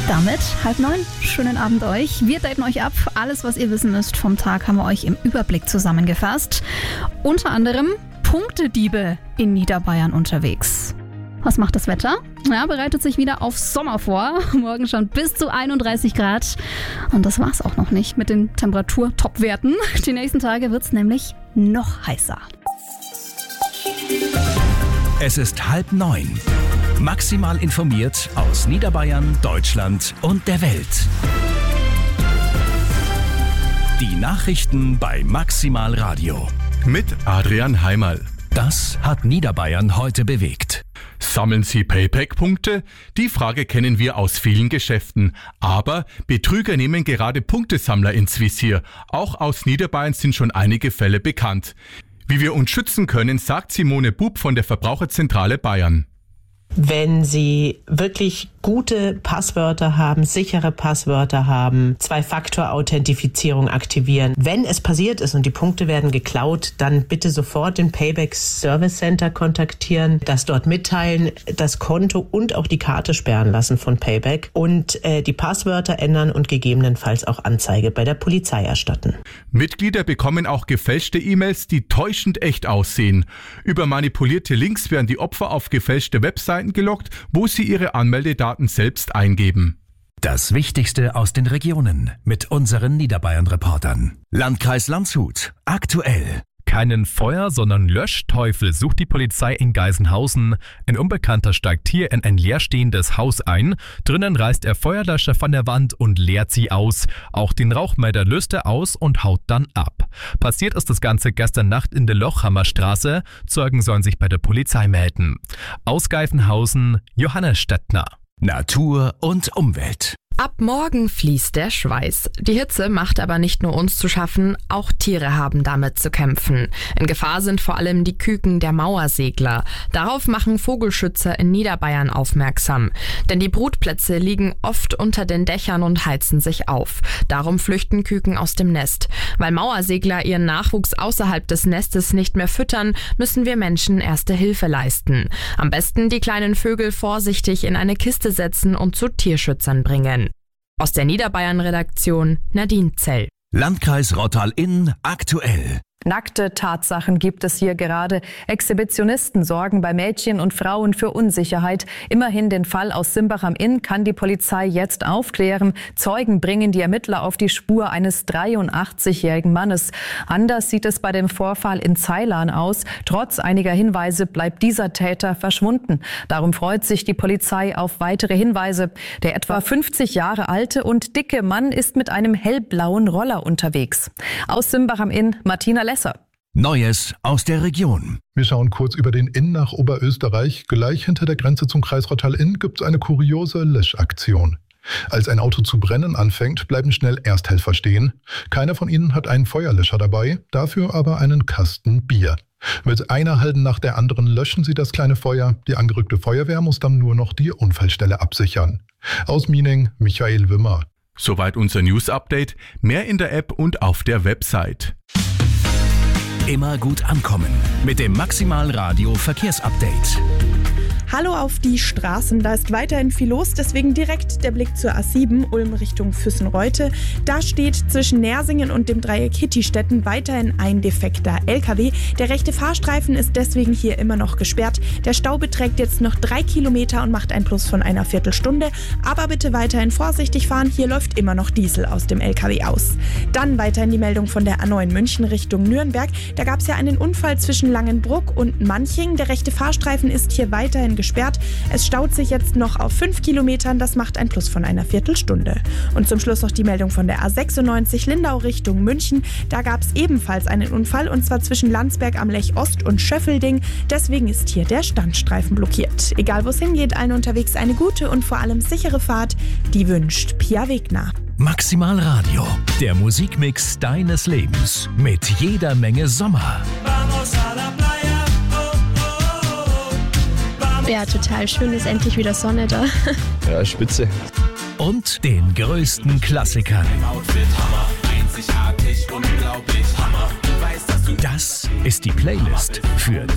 Damit 8:30. Schönen Abend euch. Wir daten euch ab. Alles, was ihr wissen müsst vom Tag, haben wir euch im Überblick zusammengefasst. Unter anderem Punktediebe in Niederbayern unterwegs. Was macht das Wetter? Ja, bereitet sich wieder auf Sommer vor. Morgen schon bis zu 31 Grad. Und das war's auch noch nicht mit den Temperatur-Top-Werten. Die nächsten Tage wird's nämlich noch heißer. Es ist 8:30. Maximal informiert aus Niederbayern, Deutschland und der Welt. Die Nachrichten bei Maximal Radio. Mit Adrian Heimerl. Das hat Niederbayern heute bewegt. Sammeln Sie Payback-Punkte? Die Frage kennen wir aus vielen Geschäften. Aber Betrüger nehmen gerade Punktesammler ins Visier. Auch aus Niederbayern sind schon einige Fälle bekannt. Wie wir uns schützen können, sagt Simone Bub von der Verbraucherzentrale Bayern. Wenn Sie wirklich gute Passwörter haben, sichere Passwörter haben, 2-Faktor-Authentifizierung aktivieren. Wenn es passiert ist und die Punkte werden geklaut, dann bitte sofort den Payback Service Center kontaktieren, das dort mitteilen, das Konto und auch die Karte sperren lassen von Payback und die Passwörter ändern und gegebenenfalls auch Anzeige bei der Polizei erstatten. Mitglieder bekommen auch gefälschte E-Mails, die täuschend echt aussehen. Über manipulierte Links werden die Opfer auf gefälschte Webseiten gelockt, wo sie ihre Anmeldedaten selbst eingeben. Das Wichtigste aus den Regionen mit unseren Niederbayern-Reportern. Landkreis Landshut. Aktuell. Keinen Feuer, sondern Löschteufel sucht die Polizei in Geisenhausen. Ein Unbekannter steigt hier in ein leerstehendes Haus ein. Drinnen reißt er Feuerlöscher von der Wand und leert sie aus. Auch den Rauchmelder löst er aus und haut dann ab. Passiert ist das Ganze gestern Nacht in der Lochhammerstraße. Zeugen sollen sich bei der Polizei melden. Aus Geisenhausen, Johannes Stettner. Natur und Umwelt. Ab morgen fließt der Schweiß. Die Hitze macht aber nicht nur uns zu schaffen, auch Tiere haben damit zu kämpfen. In Gefahr sind vor allem die Küken der Mauersegler. Darauf machen Vogelschützer in Niederbayern aufmerksam. Denn die Brutplätze liegen oft unter den Dächern und heizen sich auf. Darum flüchten Küken aus dem Nest. Weil Mauersegler ihren Nachwuchs außerhalb des Nestes nicht mehr füttern, müssen wir Menschen erste Hilfe leisten. Am besten die kleinen Vögel vorsichtig in eine Kiste setzen und zu Tierschützern bringen. Aus der Niederbayern-Redaktion Nadine Zell. Landkreis Rottal-Inn aktuell. Nackte Tatsachen gibt es hier gerade. Exhibitionisten sorgen bei Mädchen und Frauen für Unsicherheit. Immerhin den Fall aus Simbach am Inn kann die Polizei jetzt aufklären. Zeugen bringen die Ermittler auf die Spur eines 83-jährigen Mannes. Anders sieht es bei dem Vorfall in Zeilan aus. Trotz einiger Hinweise bleibt dieser Täter verschwunden. Darum freut sich die Polizei auf weitere Hinweise. Der etwa 50 Jahre alte und dicke Mann ist mit einem hellblauen Roller unterwegs. Aus Simbach am Inn, Martina Lesser. Neues aus der Region. Wir schauen kurz über den Inn nach Oberösterreich. Gleich hinter der Grenze zum Kreis Rottal-Inn gibt es eine kuriose Löschaktion. Als ein Auto zu brennen anfängt, bleiben schnell Ersthelfer stehen. Keiner von ihnen hat einen Feuerlöscher dabei, dafür aber einen Kasten Bier. Mit einer Halde nach der anderen löschen sie das kleine Feuer. Die angerückte Feuerwehr muss dann nur noch die Unfallstelle absichern. Aus Miening, Michael Wimmer. Soweit unser News-Update. Mehr in der App und auf der Website. Immer gut ankommen mit dem Maximal Radio Verkehrsupdate. Hallo auf die Straßen, da ist weiterhin viel los, deswegen direkt der Blick zur A7 Ulm Richtung Füssen-Reute. Da steht zwischen Nersingen und dem Dreieck Hittistetten weiterhin ein defekter LKW. Der rechte Fahrstreifen ist deswegen hier immer noch gesperrt. Der Stau beträgt jetzt noch 3 Kilometer und macht ein Plus von einer Viertelstunde. Aber bitte weiterhin vorsichtig fahren, hier läuft immer noch Diesel aus dem LKW aus. Dann weiterhin die Meldung von der A9 München Richtung Nürnberg. Da gab es ja einen Unfall zwischen Langenbruck und Manching. Der rechte Fahrstreifen ist hier weiterhin gesperrt. Es staut sich jetzt noch auf 5 Kilometern, das macht ein Plus von einer Viertelstunde. Und zum Schluss noch die Meldung von der A96 Lindau Richtung München. Da gab es ebenfalls einen Unfall und zwar zwischen Landsberg am Lech Ost und Schöffelding. Deswegen ist hier der Standstreifen blockiert. Egal wo es hingeht, allen unterwegs eine gute und vor allem sichere Fahrt. Die wünscht Pia Wegner. Maximal Radio, der Musikmix deines Lebens mit jeder Menge Sommer. Ja, total schön, ist endlich wieder Sonne da. Ja, spitze. Und den größten Klassikern. Das ist die Playlist für